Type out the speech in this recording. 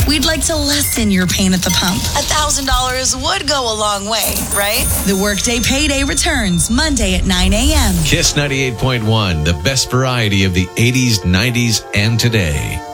We'd like to lessen your pain at the pump. $1,000 would go a long way, right? The Workday Payday returns Monday at 9 a.m. Kiss 98.1, the best variety of the 80s, 90s, and today.